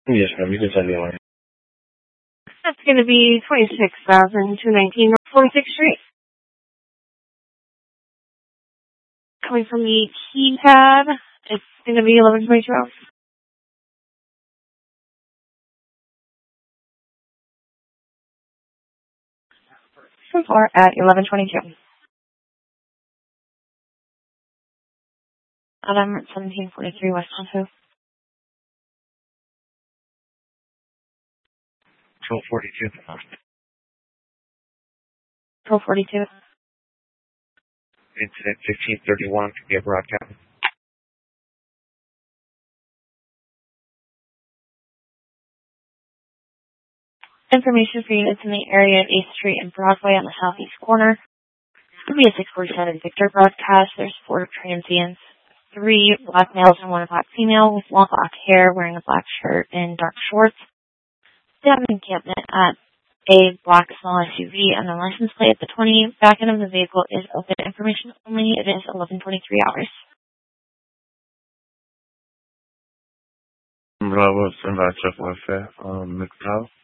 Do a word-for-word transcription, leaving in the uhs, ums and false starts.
Yes, ma'am. You can send me one. That's going to be twenty-six thousand two hundred nineteen North forty-sixth Street. Coming from the keypad, it's going to be eleven twenty-two hours. Or at eleven twenty-two. Adam at seventeen forty-three West Honto. twelve forty-two. twelve forty-two. Incident fifteen thirty-one. Forget broadcast. Information for units in the area of eighth Street and Broadway on the southeast corner. It's going to be a six forty-seven Victor broadcast. There's four transients. Three black males and one black female with long black hair wearing a black shirt and dark shorts. They have an encampment at a black small S U V and the license plate at the twenty. Back end of the vehicle is open. Information only. It is eleven twenty-three hours. Bravo, Sandra, um, McDowell.